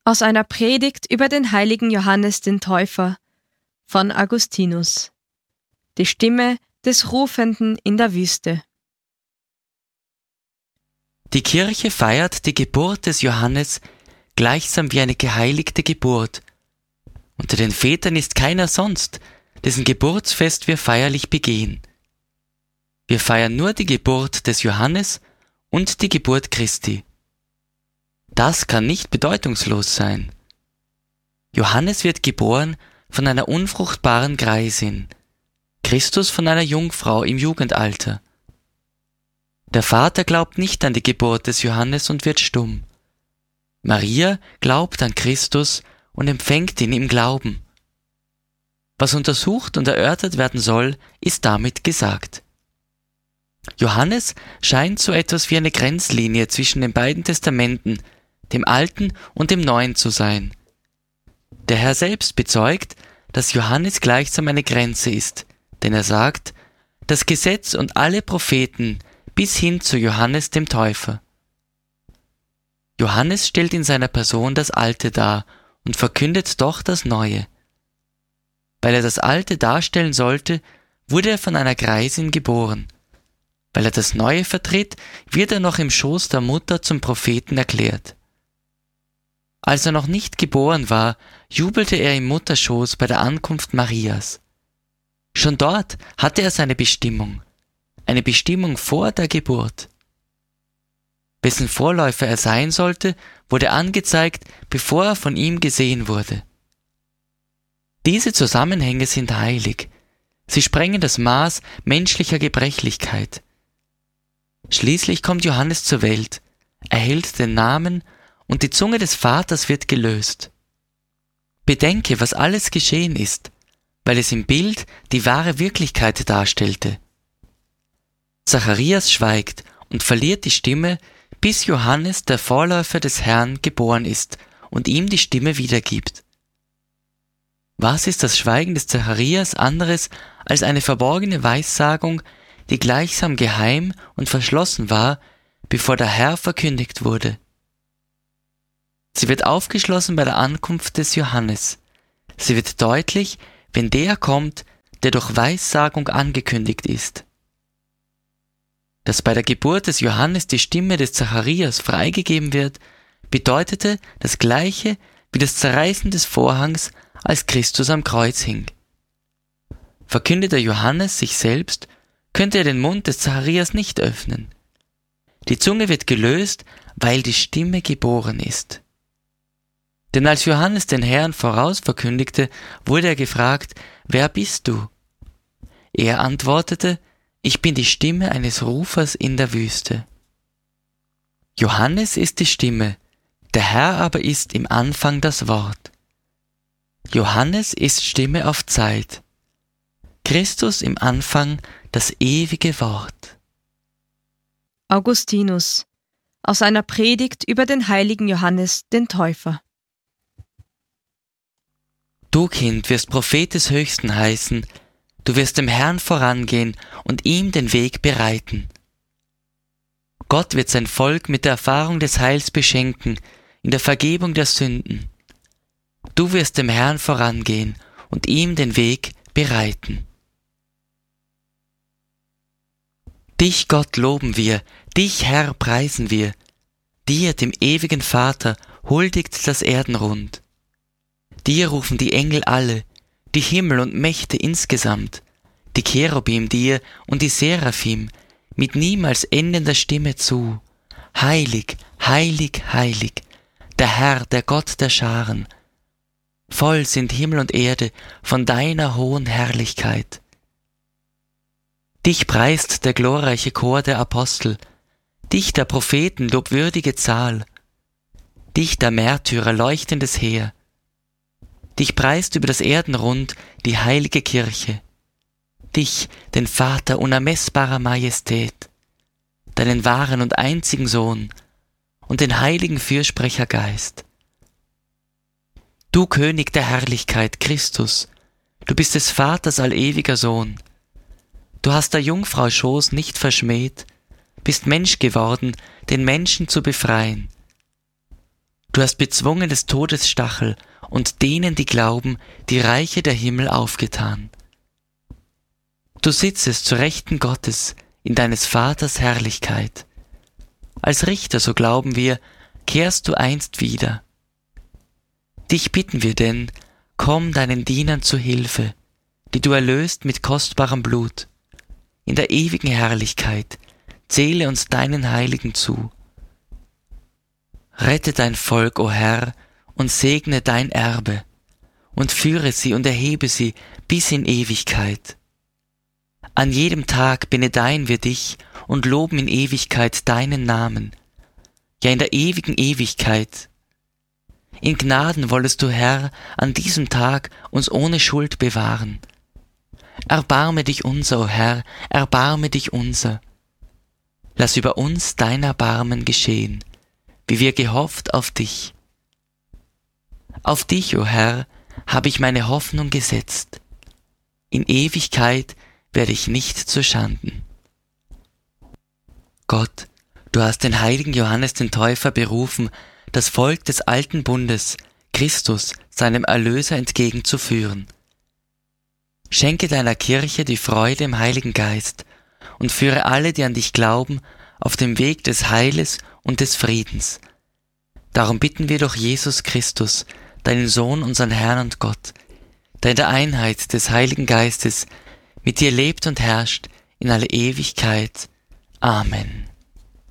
Aus einer Predigt über den heiligen Johannes den Täufer von Augustinus. Die Stimme des Rufenden in der Wüste. Die Kirche feiert die Geburt des Johannes gleichsam wie eine geheiligte Geburt. Unter den Vätern ist keiner sonst, dessen Geburtsfest wir feierlich begehen. Wir feiern nur die Geburt des Johannes und die Geburt Christi. Das kann nicht bedeutungslos sein. Johannes wird geboren von einer unfruchtbaren Greisin, Christus von einer Jungfrau im Jugendalter. Der Vater glaubt nicht an die Geburt des Johannes und wird stumm. Maria glaubt an Christus und empfängt ihn im Glauben. Was untersucht und erörtert werden soll, ist damit gesagt. Johannes scheint so etwas wie eine Grenzlinie zwischen den beiden Testamenten, dem Alten und dem Neuen zu sein. Der Herr selbst bezeugt, dass Johannes gleichsam eine Grenze ist, denn er sagt, das Gesetz und alle Propheten bis hin zu Johannes dem Täufer. Johannes stellt in seiner Person das Alte dar und verkündet doch das Neue. Weil er das Alte darstellen sollte, wurde er von einer Greisin geboren. Weil er das Neue vertritt, wird er noch im Schoß der Mutter zum Propheten erklärt. Als er noch nicht geboren war, jubelte er im Mutterschoß bei der Ankunft Marias. Schon dort hatte er seine Bestimmung, eine Bestimmung vor der Geburt. Wessen Vorläufer er sein sollte, wurde angezeigt, bevor er von ihm gesehen wurde. Diese Zusammenhänge sind heilig. Sie sprengen das Maß menschlicher Gebrechlichkeit. Schließlich kommt Johannes zur Welt, erhält den Namen und die Zunge des Vaters wird gelöst. Bedenke, was alles geschehen ist, weil es im Bild die wahre Wirklichkeit darstellte. Zacharias schweigt und verliert die Stimme, bis Johannes, der Vorläufer des Herrn, geboren ist und ihm die Stimme wiedergibt. Was ist das Schweigen des Zacharias anderes als eine verborgene Weissagung, die gleichsam geheim und verschlossen war, bevor der Herr verkündigt wurde? Sie wird aufgeschlossen bei der Ankunft des Johannes. Sie wird deutlich, wenn der kommt, der durch Weissagung angekündigt ist. Dass bei der Geburt des Johannes die Stimme des Zacharias freigegeben wird, bedeutete das Gleiche wie das Zerreißen des Vorhangs, als Christus am Kreuz hing. Verkündet der Johannes sich selbst, könnte er den Mund des Zacharias nicht öffnen. Die Zunge wird gelöst, weil die Stimme geboren ist. Denn als Johannes den Herrn voraus verkündigte, wurde er gefragt, wer bist du? Er antwortete, ich bin die Stimme eines Rufers in der Wüste. Johannes ist die Stimme, der Herr aber ist im Anfang das Wort. Johannes ist Stimme auf Zeit, Christus im Anfang das ewige Wort. Augustinus aus einer Predigt über den heiligen Johannes den Täufer. Du, Kind, wirst Prophet des Höchsten heißen, du wirst dem Herrn vorangehen und ihm den Weg bereiten. Gott wird sein Volk mit der Erfahrung des Heils beschenken, in der Vergebung der Sünden. Du wirst dem Herrn vorangehen und ihm den Weg bereiten. Dich, Gott, loben wir, dich, Herr, preisen wir. Dir, dem ewigen Vater, huldigt das Erdenrund. Dir rufen die Engel alle, die Himmel und Mächte insgesamt, die Cherubim dir und die Seraphim, mit niemals endender Stimme zu. Heilig, heilig, heilig, der Herr, der Gott der Scharen. Voll sind Himmel und Erde von deiner hohen Herrlichkeit. Dich preist der glorreiche Chor der Apostel, dich der Propheten lobwürdige Zahl, dich der Märtyrer leuchtendes Heer. Dich preist über das Erdenrund die heilige Kirche, dich, den Vater unermessbarer Majestät, deinen wahren und einzigen Sohn und den heiligen Fürsprecher Geist. Du König der Herrlichkeit, Christus, du bist des Vaters allewiger Sohn. Du hast der Jungfrau Schoß nicht verschmäht, bist Mensch geworden, den Menschen zu befreien. Du hast bezwungen des Todes Stachel und denen, die glauben, die Reiche der Himmel aufgetan. Du sitzest zur Rechten Gottes in deines Vaters Herrlichkeit. Als Richter, so glauben wir, kehrst du einst wieder. Dich bitten wir denn, komm deinen Dienern zu Hilfe, die du erlöst mit kostbarem Blut. In der ewigen Herrlichkeit zähle uns deinen Heiligen zu. Rette dein Volk, o Herr, und segne dein Erbe, und führe sie und erhebe sie bis in Ewigkeit. An jedem Tag benedeihen wir dich und loben in Ewigkeit deinen Namen, ja in der ewigen Ewigkeit. In Gnaden wollest du, Herr, an diesem Tag uns ohne Schuld bewahren. Erbarme dich unser, o Herr, erbarme dich unser. Lass über uns dein Erbarmen geschehen, wie wir gehofft auf dich. Auf dich, o Herr, habe ich meine Hoffnung gesetzt. In Ewigkeit werde ich nicht zu Schanden. Gott, du hast den heiligen Johannes den Täufer berufen, das Volk des alten Bundes, Christus, seinem Erlöser, entgegenzuführen. Schenke deiner Kirche die Freude im Heiligen Geist und führe alle, die an dich glauben, auf dem Weg des Heiles und des Friedens. Darum bitten wir durch Jesus Christus, deinen Sohn, unseren Herrn und Gott, der in der Einheit des Heiligen Geistes mit dir lebt und herrscht in alle Ewigkeit. Amen.